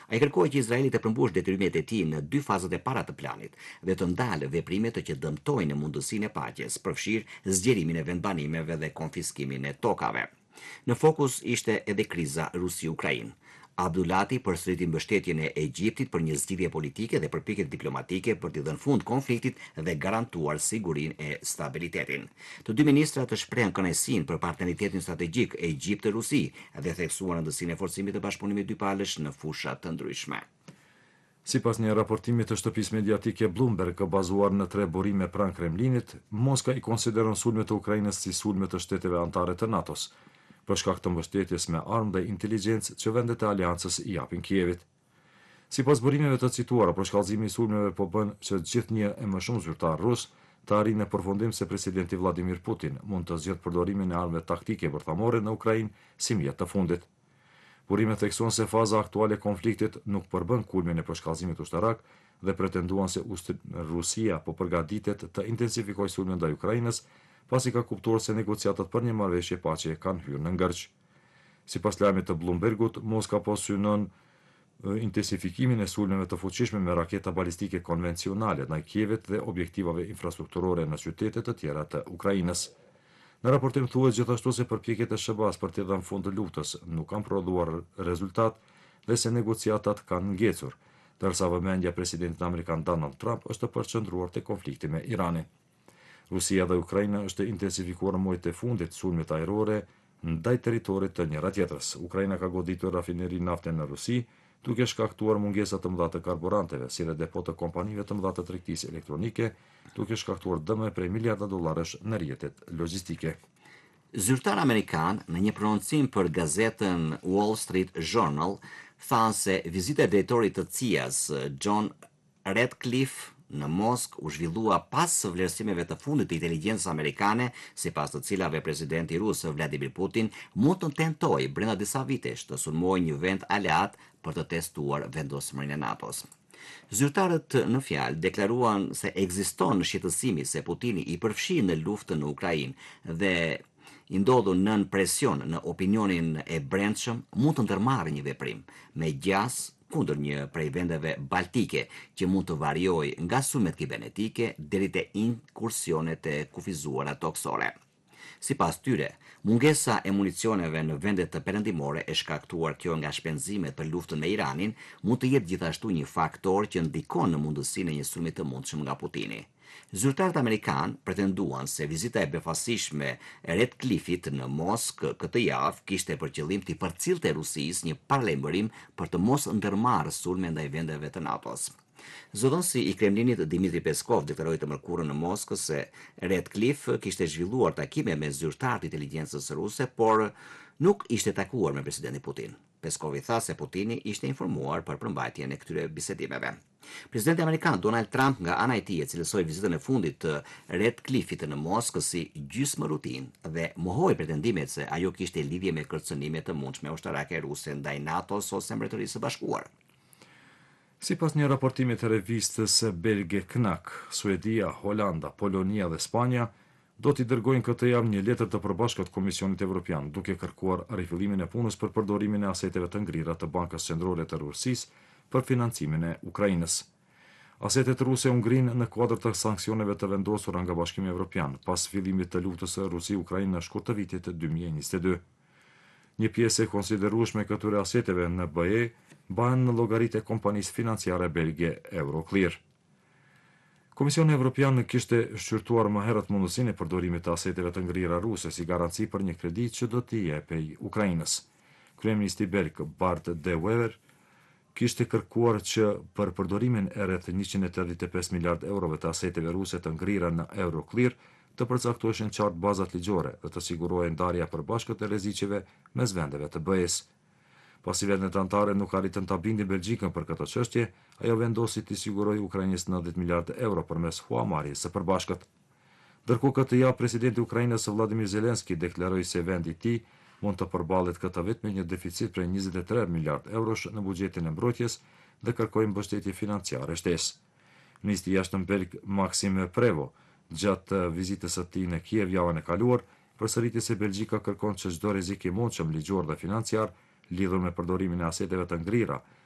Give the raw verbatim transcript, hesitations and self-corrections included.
Ai kërkoi që Izraeli të përmbush detyrimet e tij në dy fazat e para të planit dhe të ndalë veprimet që dëmtojnë mundësinë e paqes, përfshirë zgjerimin e vendbanimeve dhe konfiskimin e tokave. Në fokus ishte edhe kriza Rusi-Ukrainë. Abdulati përsëriti mbështetjen e Egjiptit për një zgjidhje politike dhe përpjekje diplomatike për të dhënë fund konfliktit dhe garantuar sigurinë e stabilitetin. Të dy ministrat të shprehen kënaqësinë për partneritetin strategjik Egjipt-Rusi dhe theksuan rëndësinë e forcimit të bashkëpunimit dypalësh në fusha të ndryshme. Sipas një raportimi të shtëpisë mediatike Bloomberg, bazuar në tre burime pranë Kremlinit, Moska i konsideron sulmet e Ukrainës si sulme të shteteve anëtare të NATO-s, për shkak të mbështetjes me armë dhe inteligjencë që vendet e aleancës i japin Kievit. Sipas burimeve të cituara, përshkallëzimi i sulmeve po bën që gjithnjë e më shumë zyrtar rus të arrijë në përfundim se presidenti Vladimir Putin mund të zgjedhë përdorimin e armëve taktike bërthamore në Ukrainë si mjet të fundit. Burimet theksuan se faza aktuale e konfliktit nuk përbën kulmin e përshkallëzimit ushtarak dhe pretenduan se Rusia po përgatitet të intensifikojë sulmin ndaj Ukrainës, pasi ka kuptuar se negociatat për një marrëveshje paqe kanë hyrë në ngërç. Sipas lajmit të Bloombergut, Moska po synon intensifikimin e sulmeve të fuqishme me raketa balistike konvencionale ndaj Kievit dhe objektivave infrastrukturore në qytete të tjera të Ukrainës. Në raportim thuhet gjithashtu se përpjekjet e S B A-s për të dhënë fund luftës nuk kanë prodhuar rezultat dhe se negociatat kanë ngecur, ndërsa vëmendja e presidentit amerikan Donald Trump është përqendruar te konflikti me Iranin. Rusia dhe Ukraina është intensifikuar muajt e fundit sulmet ajrore ndaj territorit të njëra tjetrës. Ukraina ka goditur rafineri nafte në Rusi, duke shkaktuar mungesa të mëdha të karburanteve, si dhe depo të kompanive të mëdha të tregtisë elektronike, duke shkaktuar dëme prej miliarda dollarësh në rrjetet logjistike. Zyrtar amerikan në një prononcim për gazetën Wall Street Journal thanë se vizita e drejtorit të C I A-s John Ratcliffe në Moskë u zhvillua pas vlerësimeve të fundit të inteligjencës amerikane, sipas të cilave presidenti rus Vladimir Putin mund të tentojë brenda disa vitesh të sulmojë një vend aleat për të testuar vendosmërinë e NATO-s. Zyrtarët në fjalë deklaruan se ekziston shqetësimi se Putini i përfshi në luftën në Ukrainë dhe i ndodhur nën presion në opinionin e brendshëm mund të ndërmarrë një veprim me gjas kundër një prej vendeve baltike që mund të variojë nga sulmet kibernetike deri te inkursionet e kufizuara toksore. Sipas tyre, mungesa e municioneve në vendet të perëndimore e shkaktuar kjo nga shpenzimet për luftën me Iranin mund të jetë gjithashtu një faktor që ndikon në mundësinë e një sulmi të mundshëm nga Putini. Zyrtarët amerikan pretenduan se vizita e befasishme e Ratcliffit në Moskë këtë javë kishte për qëllim të përcillte Rusisë një paralajmërim për të mos ndërmarrë sulme ndaj vendeve të NATO-s. Zëdhënësi i Kremlinit Dmitri Peskov deklaroi të mërkurën në Moskë se Ratcliffe kishte zhvilluar takime me zyrtarët e inteligjencës ruse, por nuk ishte takuar me presidentin Putin. Peskov i tha se Putini ishte informuar për përmbajtjen e këtyre bisedimeve. Presidenti amerikan Donald Trump nga ana e tij e cilësoi vizitën e fundit të Ratcliffit në Moskë si gjysmë rutinë dhe mohoi pretendimet se ajo kishte lidhje me kërcënime të mundshme ushtarake ruse ndaj NATO-s ose Mbretërisë së Bashkuar. Sipas një raportimi të revistës belge Knak, Suedia, Holanda, Polonia dhe Spanja do t'i dërgojnë këtë javë një letër të përbashkët Komisionit Evropian, duke kërkuar rifillimin e punës për përdorimin e aseteve të ngrira të Bankës Qendrore të Rusisë për financimin e Ukrainës. Asetet ruse u ngrinë në kuadër të sanksioneve të vendosura nga Bashkimi Evropian pas fillimit të luftës së Rusi-Ukrainë në shkurt të vitit dy mijë e njëzet e dy. Një pjesë e konsiderueshme e këtyre aseteve në B E bahen në llogaritë e kompanisë financiare belge Euroclear. Komisioni Evropian kishte shqyrtuar më herët mundësinë e përdorimit të aseteve të ngrira ruse si garanci për një kredi që do t'i jepej Ukrainës. Kryeministri belg Bart De Wever kishte kërkuar që për përdorimin e rreth njëqind e tridhjetë e pesë miliardë eurove të aseteve ruse të ngrira në Euroclear të përcaktoheshin qartë bazat ligjore dhe të sigurohej ndarja e përbashkët e rreziqeve mes vendeve të B E-s. Pasi vendet anëtare nuk arritën ta bindin Belgjikën për këtë çështje, ajo vendosi të sigurojë Ukrainës nëntëdhjetë miliardë euro përmes huamarrjes së përbashkët. Ndërkohë këtë javë presidenti i Ukrainës Vladimir Zelenski deklaroi se vendi i tij mund të përballet këtë vit me një deficit prej njëzet e tre miliardë eurosh në buxhetin e mbrojtjes dhe kërkoi mbështetje financiare shtesë. Ministri i jashtëm belg Maxime Prevo, gjatë vizitës së tij në Kiev javën e kaluar, përsëriti se Belgjika kërkon që çdo rrezik i mundshëm ligjor dhe financiar lidhur me përdorimin e aseteve të ngrira